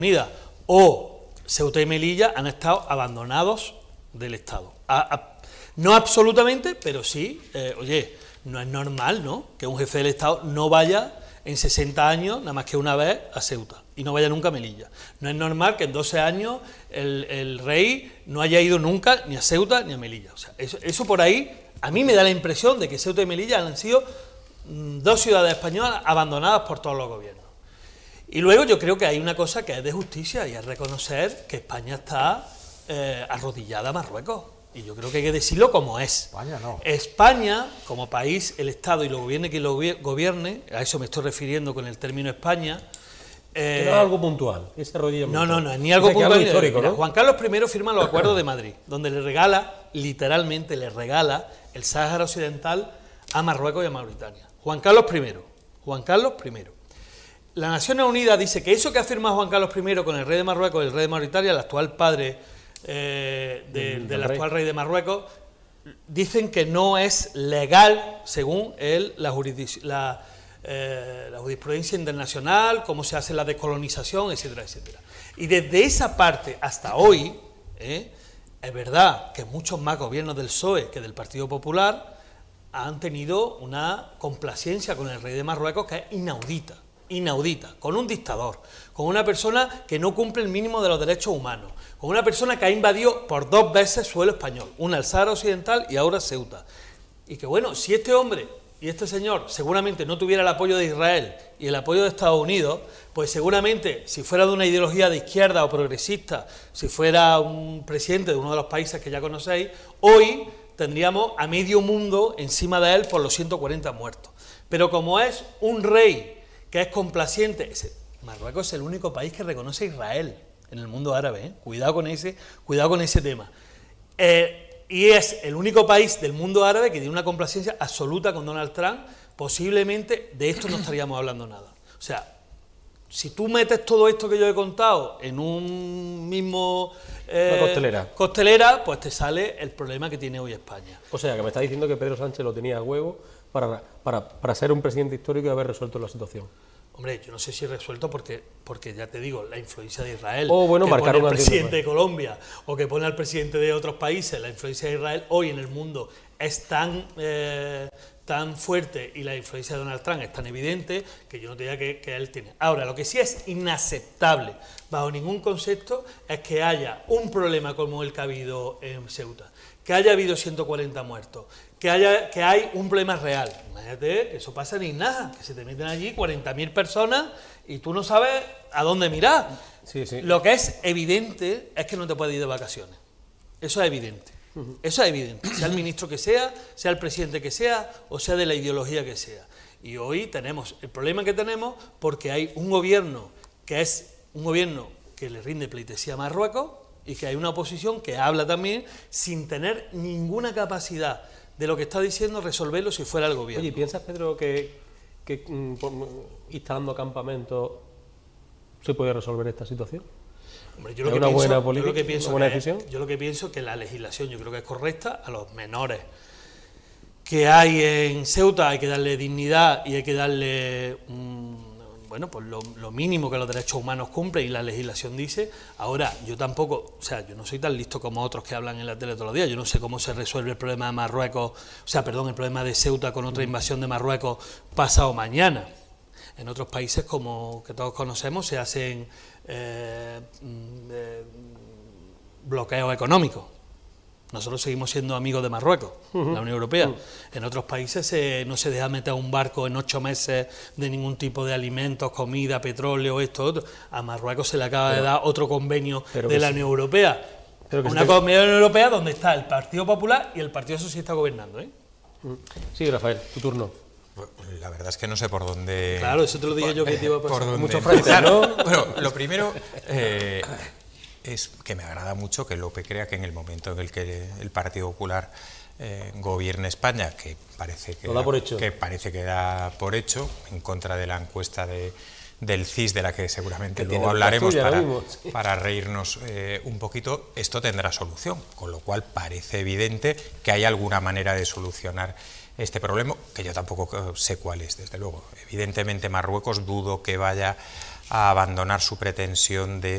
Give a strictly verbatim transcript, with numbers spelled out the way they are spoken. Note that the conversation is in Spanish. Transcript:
Unida o Ceuta y Melilla han estado abandonados del Estado. A, a, no absolutamente, pero sí, eh, oye, no es normal, ¿no?, que un jefe del Estado no vaya en sesenta años, nada más que una vez, a Ceuta, y no vaya nunca a Melilla. No es normal que en doce años el, el rey no haya ido nunca ni a Ceuta ni a Melilla. O sea, eso, eso por ahí, a mí me da la impresión de que Ceuta y Melilla han sido mmm, dos ciudades españolas abandonadas por todos los gobiernos. Y luego yo creo que hay una cosa que es de justicia, y es reconocer que España está eh, arrodillada a Marruecos. Y yo creo que hay que decirlo como es. España no. España, como país, el Estado, y lo gobierne quien lo gobierne, a eso me estoy refiriendo con el término España. Eh, no es algo puntual, ese arrodillamiento. No, no, no, es ni algo o sea, puntual. Algo histórico, Mira, ¿no? Juan Carlos primero firma los acuerdos de Madrid, donde le regala, literalmente le regala, el Sáhara Occidental a Marruecos y a Mauritania. Juan Carlos primero. Juan Carlos primero. La Naciones Unidas dice que eso que ha firmado Juan Carlos primero con el rey de Marruecos y el rey de Mauritania, el actual padre eh, de, del, del actual rey de Marruecos, dicen que no es legal según él la, jurisdic la, eh, la jurisprudencia internacional, cómo se hace la descolonización, etcétera, etcétera. Y desde esa parte hasta hoy, eh, es verdad que muchos más gobiernos del P S O E que del Partido Popular han tenido una complacencia con el rey de Marruecos que es inaudita. inaudita, con un dictador, con una persona que no cumple el mínimo de los derechos humanos, con una persona que ha invadido por dos veces suelo español, una el Sáhara Occidental y ahora Ceuta. Y que bueno, si este hombre y este señor seguramente no tuviera el apoyo de Israel y el apoyo de Estados Unidos, pues seguramente si fuera de una ideología de izquierda o progresista, si fuera un presidente de uno de los países que ya conocéis, hoy tendríamos a medio mundo encima de él por los ciento cuarenta muertos. Pero como es un rey que es complaciente, ese, Marruecos es el único país que reconoce a Israel en el mundo árabe, ¿eh? cuidado con ese, cuidado con ese tema, eh, y es el único país del mundo árabe que tiene una complacencia absoluta con Donald Trump. Posiblemente de esto no estaríamos hablando nada. O sea, si tú metes todo esto que yo he contado en un mismo eh, costelera. costelera, pues te sale el problema que tiene hoy España. O sea, que me está diciendo que Pedro Sánchez lo tenía a huevo Para, para, para ser un presidente histórico y haber resuelto la situación. Hombre, yo no sé si resuelto porque, porque ya te digo, la influencia de Israel, o bueno, que marcar pone un al presidente de Colombia o que pone al presidente de otros países, la influencia de Israel hoy en el mundo es tan, eh, tan fuerte y la influencia de Donald Trump es tan evidente que yo no te diría que, que él tiene. Ahora, lo que sí es inaceptable, bajo ningún concepto, es que haya un problema como el que ha habido en Ceuta, que haya habido ciento cuarenta muertos, que haya que hay un problema real. Imagínate que eso pasa ni nada, que se te meten allí cuarenta mil personas y tú no sabes a dónde mirar. Sí, sí. Lo que es evidente es que no te puedes ir de vacaciones. Eso es evidente. Uh-huh. Eso es evidente. Sea el ministro que sea, sea el presidente que sea, o sea de la ideología que sea. Y hoy tenemos el problema que tenemos porque hay un gobierno que es un gobierno que le rinde pleitesía a Marruecos y que hay una oposición que habla también sin tener ninguna capacidad de lo que está diciendo resolverlo si fuera el gobierno. Oye, ¿piensas, Pedro, que, que mm, instalando campamentos se puede resolver esta situación? Hombre, yo, lo ¿Es que una pienso, buena política, yo lo que pienso una buena que decisión? Es, yo lo que pienso que la legislación yo creo que es correcta a los menores que hay en Ceuta, hay que darle dignidad y hay que darle um, bueno, pues lo, lo mínimo que los derechos humanos cumplen y la legislación dice. Ahora, yo tampoco, o sea, yo no soy tan listo como otros que hablan en la tele todos los días, yo no sé cómo se resuelve el problema de Marruecos, o sea, perdón, el problema de Ceuta con otra invasión de Marruecos pasado mañana. En otros países, como que todos conocemos, se hacen eh, eh, bloqueos económicos. Nosotros seguimos siendo amigos de Marruecos, uh-huh. la Unión Europea. Uh-huh. En otros países eh, no se deja meter un barco en ocho meses de ningún tipo de alimentos, comida, petróleo, esto, otro. A Marruecos se le acaba pero, de dar otro convenio de la sí. Unión Europea. Pero una convenio de la Unión Europea donde está el Partido Popular y el Partido Socialista gobernando, ¿eh? Uh-huh. Sí, Rafael, tu turno. La verdad es que no sé por dónde... Claro, eso te lo dije por, yo que te iba a pasar. Por dónde mucho frente, ¿no? Bueno, lo primero... Eh, es que me agrada mucho que Lope crea que en el momento en el que el Partido Popular eh, gobierne España, que parece que, da por hecho. que parece que da por hecho, en contra de la encuesta de, del C I S, de la que seguramente que luego hablaremos tuya, para, para reírnos eh, un poquito, esto tendrá solución, con lo cual parece evidente que hay alguna manera de solucionar este problema, que yo tampoco sé cuál es, desde luego. Evidentemente Marruecos dudo que vaya a abandonar su pretensión de